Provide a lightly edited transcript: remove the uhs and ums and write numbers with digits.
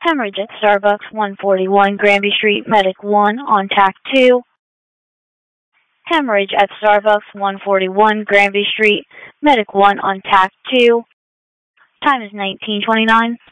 Hemorrhage at Starbucks, 141 Granby Street, Medic 1 on TAC 2. Hemorrhage at Starbucks, 141 Granby Street, Medic 1 on TAC 2. Time is 19:29.